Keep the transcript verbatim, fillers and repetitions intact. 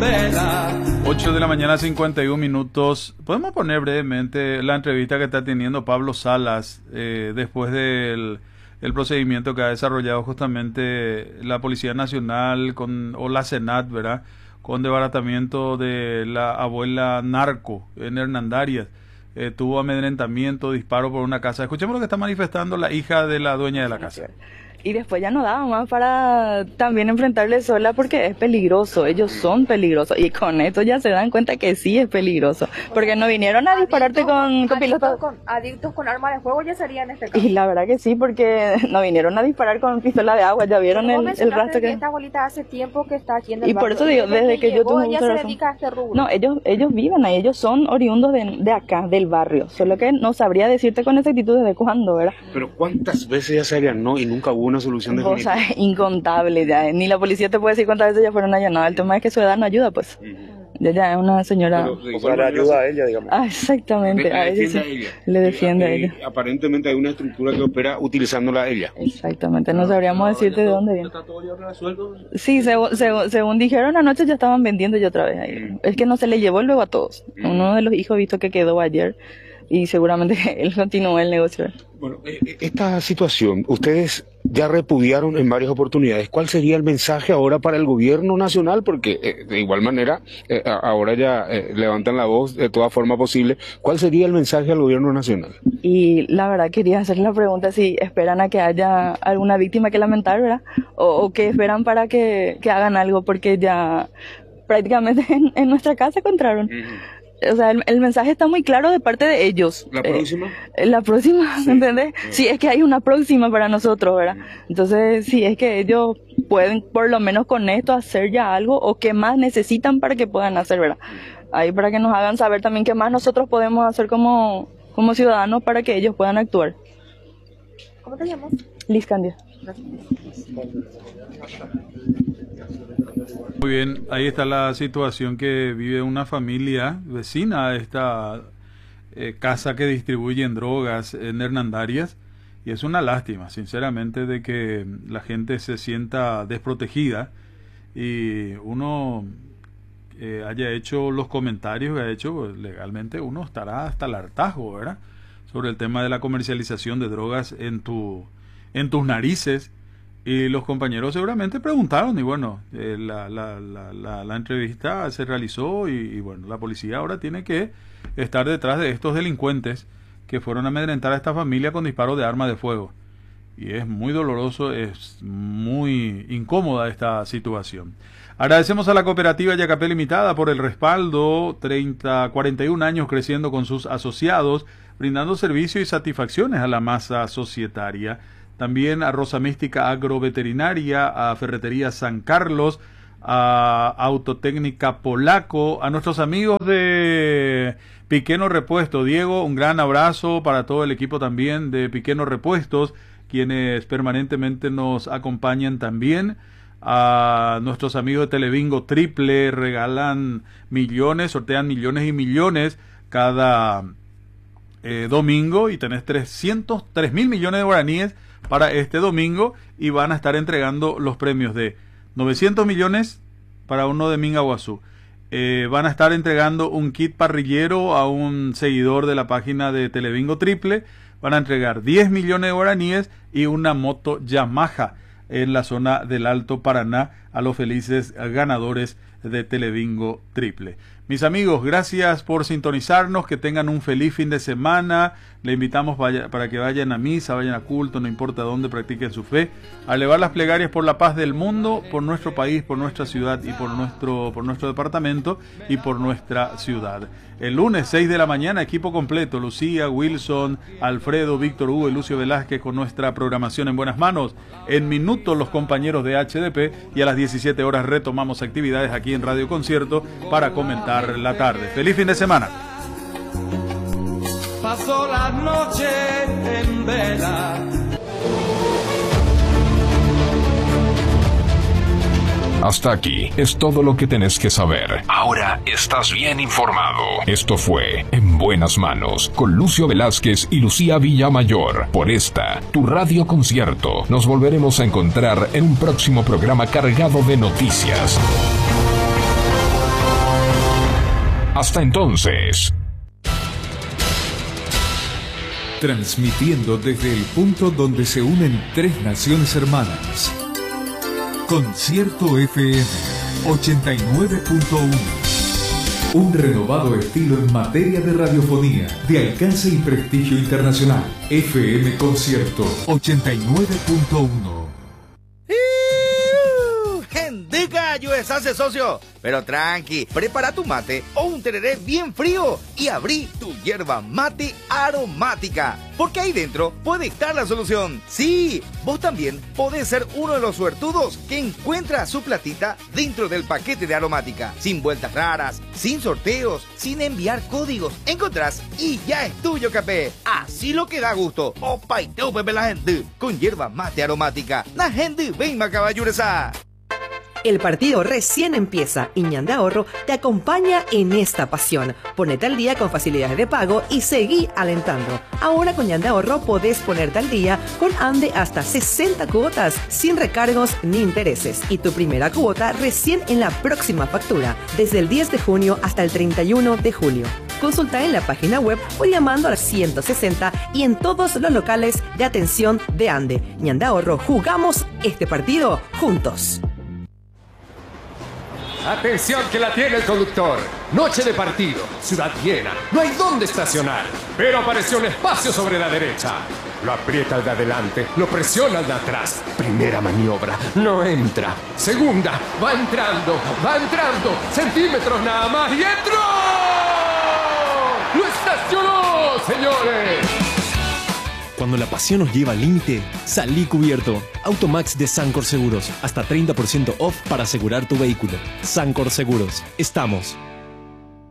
ocho de la mañana, cincuenta y un minutos. Podemos poner brevemente la entrevista que está teniendo Pablo Salas eh, después del el procedimiento que ha desarrollado justamente la Policía Nacional con, o la Senat, ¿verdad?, con desbaratamiento de la abuela narco en Hernandarias. Eh, tuvo amedrentamiento, disparo por una casa. Escuchemos lo que está manifestando la hija de la dueña de la casa. Y después ya no daba más para también enfrentarle sola porque es peligroso, ellos son peligrosos y con esto ya se dan cuenta que sí es peligroso, porque no vinieron a dispararte con, con pilotos. Con, adictos con arma de fuego ya sería en este caso. Y la verdad que sí, porque no vinieron a disparar con pistola de agua, ya vieron el, el rastro que... Esta abuelita hace tiempo que está aquí en el Y barrio. por eso digo, desde, desde que, que yo tuve ella se dedica a este rubro. No, ellos, ellos viven ahí, ellos son oriundos de, de acá, del barrio, solo que no sabría decirte con exactitud desde cuándo, ¿verdad? Pero ¿cuántas veces ya se allanó y nunca hubo una solución de O sea, incontable ya, ni la policía te puede decir cuántas veces ya fueron allanadas. El tema es que su edad no ayuda, pues. Ya, ya es una señora... Pero, o sea, le ayuda a ella, digamos. Ah, exactamente, Le, a le ella, defiende sí. a ella. Le defiende eh, a ella. Aparentemente hay una estructura que opera utilizándola a ella. Exactamente, no sabríamos decirte de dónde viene. ¿Está todo ya resuelto? Sí, según, según, según dijeron anoche ya estaban vendiendo ya otra vez ahí. Mm. Es que no se le llevó luego a todos. Mm. Uno de los hijos visto que quedó ayer y seguramente él continuó el negocio. Bueno, eh, esta situación, ustedes ya repudiaron en varias oportunidades. ¿Cuál sería el mensaje ahora para el gobierno nacional? Porque eh, de igual manera, eh, ahora ya eh, levantan la voz de toda forma posible. ¿Cuál sería el mensaje al gobierno nacional? Y la verdad quería hacer la pregunta si esperan a que haya alguna víctima que lamentar, ¿verdad? O, o que esperan para que, que hagan algo, porque ya prácticamente en, en nuestra casa encontraron. Uh-huh. O sea, el, el mensaje está muy claro de parte de ellos. ¿La próxima? Eh, la próxima, sí. ¿Entendés? Sí. sí, es que hay una próxima para nosotros, ¿verdad? Entonces, sí, es que ellos pueden por lo menos con esto hacer ya algo, o qué más necesitan para que puedan hacer, ¿verdad? Ahí para que nos hagan saber también qué más nosotros podemos hacer como, como ciudadanos para que ellos puedan actuar. ¿Cómo te llamas? Liz Candia. Muy bien, ahí está la situación que vive una familia vecina a esta eh, casa que distribuyen drogas en Hernandarias, y es una lástima, sinceramente, de que la gente se sienta desprotegida y uno eh, haya hecho los comentarios que ha hecho. Pues, legalmente uno estará hasta el hartazgo, ¿verdad?, sobre el tema de la comercialización de drogas en tu en tus narices. Y los compañeros seguramente preguntaron, y bueno, eh, la, la, la, la, la entrevista se realizó y, y bueno, la policía ahora tiene que estar detrás de estos delincuentes que fueron a amedrentar a esta familia con disparos de arma de fuego. Y es muy doloroso, es muy incómoda esta situación. Agradecemos a la cooperativa Yacapé Limitada por el respaldo, treinta, cuarenta y un años creciendo con sus asociados, brindando servicio y satisfacciones a la masa societaria. También a Rosa Mística Agroveterinaria, a Ferretería San Carlos, a Autotécnica Polaco, a nuestros amigos de Piqueno Repuesto. Diego, un gran abrazo para todo el equipo también de Piqueno Repuestos, quienes permanentemente nos acompañan también. A nuestros amigos de Telebingo Triple, regalan millones, sortean millones y millones cada eh, domingo, y tenés trescientos, tres mil millones de guaraníes para este domingo, y van a estar entregando los premios de novecientos millones para uno de Mingaguazú. Eh, van a estar entregando un kit parrillero a un seguidor de la página de Telebingo Triple. Van a entregar diez millones de guaraníes y una moto Yamaha en la zona del Alto Paraná a los felices ganadores de Telebingo Triple. Mis amigos, gracias por sintonizarnos, que tengan un feliz fin de semana. Le invitamos vaya, para que vayan a misa, vayan a culto, no importa dónde practiquen su fe, a elevar las plegarias por la paz del mundo, por nuestro país, por nuestra ciudad y por nuestro, por nuestro departamento y por nuestra ciudad. El lunes, seis de la mañana, equipo completo, Lucía, Wilson, Alfredo, Víctor Hugo y Lucio Velázquez con nuestra programación en buenas manos. En minutos los compañeros de H D P, y a las diecisiete horas retomamos actividades aquí en Radio Concierto para comentar la tarde. Feliz fin de semana. Pasó la noche en vela. Hasta aquí es todo lo que tenés que saber. Ahora estás bien informado. Esto fue En Buenas Manos con Lucio Velázquez y Lucía Villamayor por esta, tu Radio Concierto. Nos volveremos a encontrar en un próximo programa cargado de noticias. Hasta entonces. Transmitiendo desde el punto donde se unen tres naciones hermanas. Concierto F M ochenta y nueve punto uno. Un renovado estilo en materia de radiofonía, de alcance y prestigio internacional. F M Concierto ochenta y nueve punto uno. ¡Gendica, yo hace socio! Pero tranqui, prepara tu mate o un tereré bien frío y abrí tu yerba mate aromática. Porque ahí dentro puede estar la solución. Sí, vos también podés ser uno de los suertudos que encuentra su platita dentro del paquete de aromática. Sin vueltas raras, sin sorteos, sin enviar códigos. Encontrás y ya es tuyo, capé. Así lo que da gusto. Opa y teu, pepe la gente. Con yerba mate aromática. La gente ven macaballuresa. El partido recién empieza y Ñande Ahorro te acompaña en esta pasión. Ponete al día con facilidades de pago y seguí alentando. Ahora con Ñande Ahorro podés ponerte al día con Ande hasta sesenta cuotas sin recargos ni intereses. Y tu primera cuota recién en la próxima factura, desde el diez de junio hasta el treinta y uno de julio. Consulta en la página web o llamando al ciento sesenta y en todos los locales de atención de Ande. Ñande Ahorro, jugamos este partido juntos. Atención que la tiene el conductor. Noche de partido, ciudad llena, no hay dónde estacionar. Pero apareció un espacio sobre la derecha. Lo aprieta al de adelante, lo presiona al de atrás. Primera maniobra, no entra. Segunda, va entrando, va entrando. Centímetros nada más y entró. ¡Lo estacionó, señores! Cuando la pasión nos lleva al límite, salí cubierto. Automax de Sancor Seguros. Hasta treinta por ciento off para asegurar tu vehículo. Sancor Seguros. Estamos.